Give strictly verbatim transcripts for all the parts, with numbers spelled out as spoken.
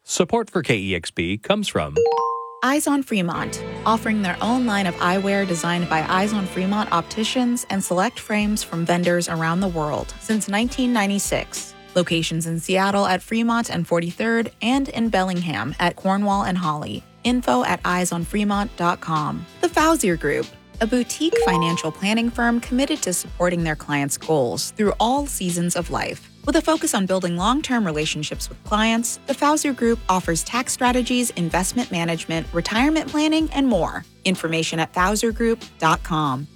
Support for K E X P comes from Eyes on Fremont, offering their own line of eyewear designed by Eyes on Fremont opticians and select frames from vendors around the world since nineteen ninety-six. Locations in Seattle at Fremont and forty-third and in Bellingham at Cornwall and Holly. Info at eyes on fremont dot com. The Fauzier Group, a boutique financial planning firm committed to supporting their clients' goals through all seasons of life. With a focus on building long-term relationships with clients, the Fauzier Group offers tax strategies, investment management, retirement planning, and more. Information at fauzier group dot com.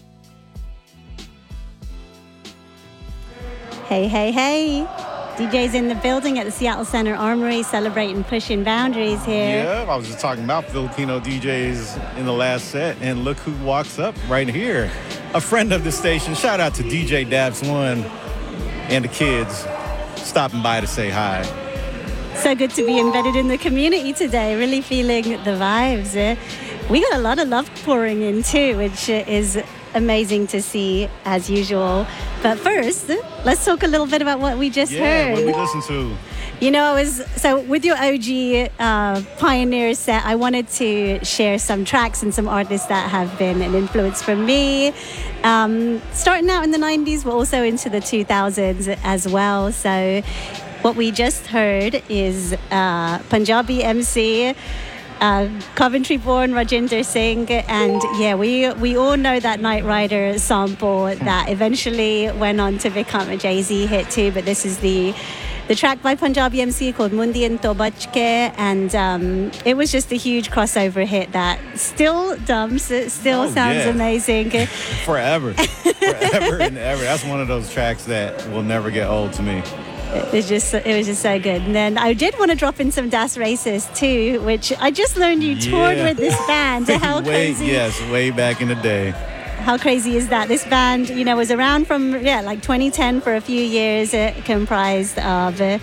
Hey, hey, hey. D J's in the building at the Seattle Center Armory, celebrating pushing boundaries here. Yeah, I was just talking about Filipino D Js in the last set, and look who walks up right here. A friend of the station. Shout out to D J Dabs One and the kids stopping by to say hi. So good to be embedded in the community today, really feeling the vibes. We got a lot of love pouring in too, which is amazing to see as usual. But first, let's talk a little bit about what we just yeah, heard. What did we listen to? You know, it was, so with your O G uh, Pioneer set, I wanted to share some tracks and some artists that have been an influence for me. Um, starting out in the nineties, but also into the two thousands as well. So what we just heard is uh, Punjabi M C, Uh, Coventry-born Rajinder Singh, and yeah, we we all know that Knight Rider sample that eventually went on to become a Jay-Z hit too. But this is the the track by Punjabi M C called Mundian To Bachke, and um, it was just a huge crossover hit that still dumps. It still oh, sounds yeah. amazing. Forever, forever and ever. That's one of those tracks that will never get old to me. It was just it was just so good. And then I did want to drop in some Das Racist too, which I just learned you yeah. toured with this band. How way, crazy! Yes, way back in the day. How crazy is that? This band, you know, was around from yeah, like twenty ten for a few years, uh, comprised of uh,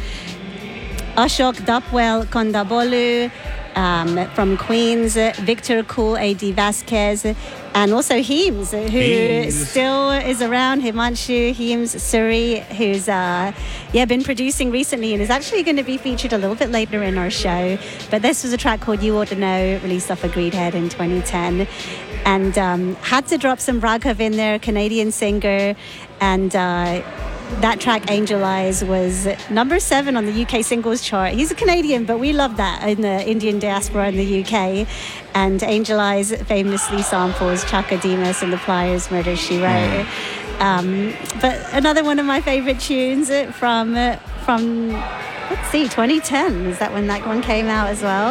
Ashok Dapwell Kondabolu um, from Queens, uh, Victor Cool, A D Vasquez, and also Heems, who Heems. still is around. Himanshu Heems Suri, who's uh, yeah been producing recently and is actually going to be featured a little bit later in our show. But this was a track called You Ought to Know, released off Agreed Head in twenty ten. And um, had to drop some Raghav in there, Canadian singer, and uh, that track Angel Eyes was number seven on the U K singles chart. He's a Canadian, but we love that in the Indian diaspora in the U K. And Angel Eyes famously samples Chaka Demus and the Pliers' Murder, She Wrote. Um, but another one of my favorite tunes from, uh, from let's see, twenty ten. Is that when that one came out as well?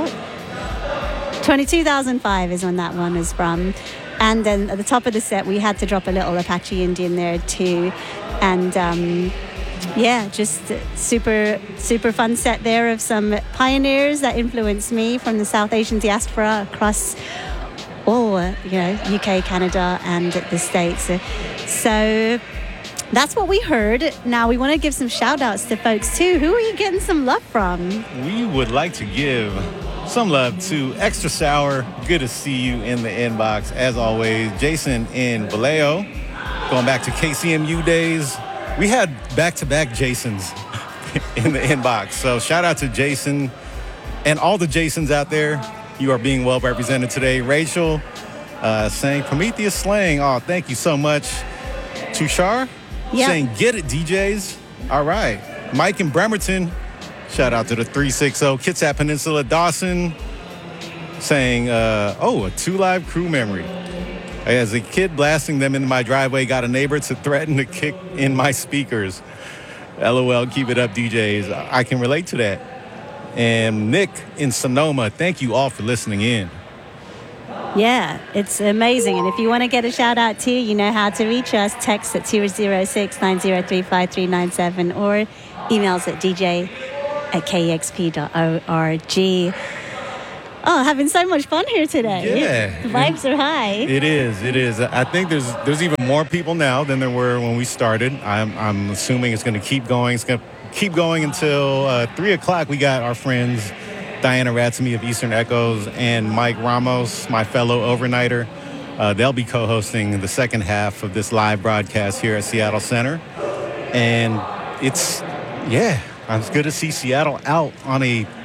two thousand five is when that one is from. And then at the top of the set, we had to drop a little Apache Indian there too. And um, yeah, just super, super fun set there of some pioneers that influenced me from the South Asian diaspora across all, you know, U K, Canada, and the States. So that's what we heard. Now we want to give some shout outs to folks too. Who are you getting some love from? We would like to give some love to Extra Sour. Good to see you in the inbox as always. Jason in Vallejo, going back to K C M U days. We had back-to-back Jasons in the inbox. So shout out to Jason and all the Jasons out there. You are being well represented today. Rachel uh, saying Prometheus slang. Oh, thank you so much. Tushar Yeah. saying get it, D Js. All right. Mike in Bremerton. Shout out to the three sixty. Kitsap Peninsula. Dawson saying, uh, oh, a two live crew memory. As a kid blasting them into my driveway, got a neighbor to threaten to kick in my speakers. LOL, keep it up, D Js. I can relate to that. And Nick in Sonoma, thank you all for listening in. Yeah, it's amazing. And if you want to get a shout out too, you know how to reach us. Text at two zero six, nine zero three, five three nine seven or emails at dj at k x p dot org. Oh, having so much fun here today. Yeah. The vibes are high. It is, it is. I think there's there's even more people now than there were when we started. I'm, I'm assuming it's going to keep going. It's going to keep going until uh, three o'clock. We got our friends Diana Ratsamy of Eastern Echoes and Mike Ramos, my fellow overnighter. Uh, they'll be co-hosting the second half of this live broadcast here at Seattle Center. And it's, yeah, it's good to see Seattle out on a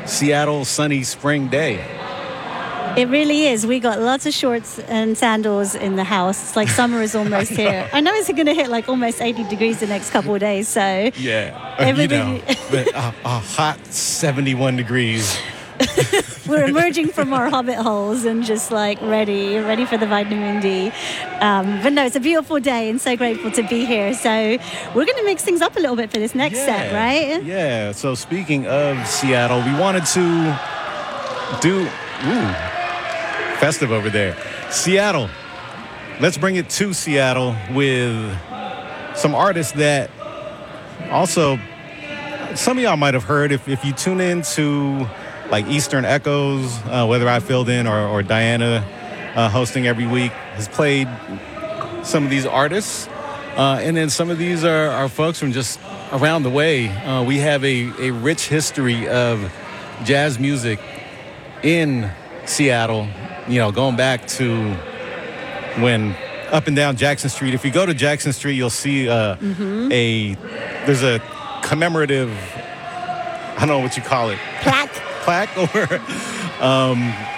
Seattle sunny spring day. It really is. We got lots of shorts and sandals in the house. It's like summer is almost I here. I know it's going to hit like almost eighty degrees the next couple of days. So yeah, everything. You know, but a, a hot seventy-one degrees. We're emerging from our hobbit holes and just like ready, ready for the vitamin D. Um, but no, it's a beautiful day and so grateful to be here. So we're going to mix things up a little bit for this next yeah, set, right? Yeah. So speaking of Seattle, we wanted to do ooh, festive over there. Seattle. Let's bring it to Seattle with some artists that also some of y'all might have heard if, if you tune in to like Eastern Echoes, uh, whether I filled in or, or Diana uh, hosting every week, has played some of these artists. Uh, and then some of these are, are folks from just around the way. Uh, we have a, a rich history of jazz music in Seattle, you know, going back to when up and down Jackson Street. If you go to Jackson Street, you'll see uh, mm-hmm. a, there's a commemorative, I don't know what you call it. Plaque. plaque or um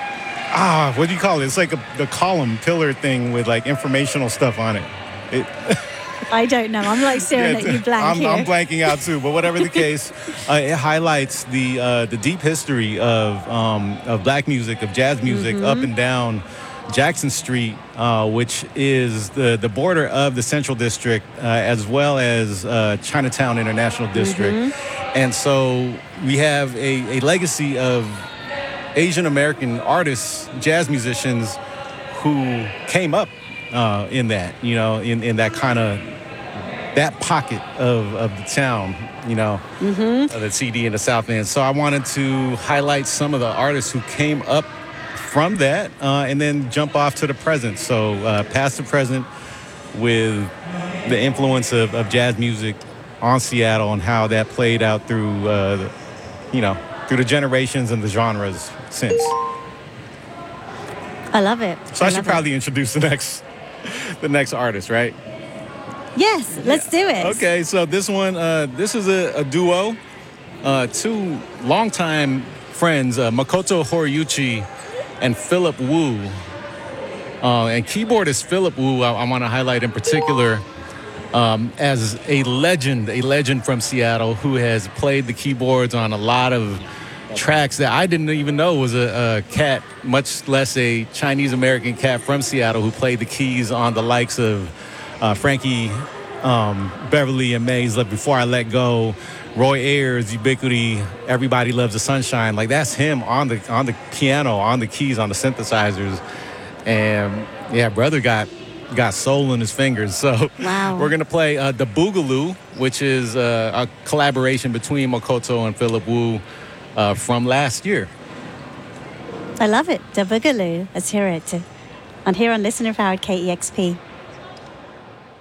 ah what do you call it? It's like a the column pillar thing with like informational stuff on it. it I don't know. I'm like staring yeah, at you blank I'm, here. I'm blanking out too, but whatever the case, uh, it highlights the uh, the deep history of um, of black music, of jazz music, mm-hmm. up and down Jackson Street, uh, which is the, the border of the Central District, uh, as well as uh, Chinatown International District. Mm-hmm. And so we have a, a legacy of Asian American artists, jazz musicians, who came up uh, in that, you know, in, in that kind of, that pocket of, of the town, you know, mm-hmm. of the C D in the South End. So I wanted to highlight some of the artists who came up from that, uh, and then jump off to the present. So uh, past to present with the influence of, of jazz music on Seattle and how that played out through, uh, the, you know, through the generations and the genres since. I love it. So I, I should it. probably introduce the next, the next artist, right? Yes, let's yeah. do it. Okay, so this one, uh, this is a, a duo, uh, two longtime friends, uh, Makoto Horiyuchi and Philip Wu. Uh, and keyboardist Philip Wu, I, I want to highlight in particular um, as a legend, a legend from Seattle who has played the keyboards on a lot of tracks that I didn't even know was a, a cat, much less a Chinese-American cat from Seattle who played the keys on the likes of uh, Frankie um, Beverly and Mays, like Before I Let Go, Roy Ayers, Ubiquity, Everybody Loves the Sunshine. Like, that's him on the on the piano, on the keys, on the synthesizers. And, yeah, brother got got soul in his fingers. So wow. We're going to play uh, the Boogaloo, which is uh, a collaboration between Makoto and Philip Wu uh, from last year. I love it. The Boogaloo. Let's hear it. On here on Listener Powered K E X P.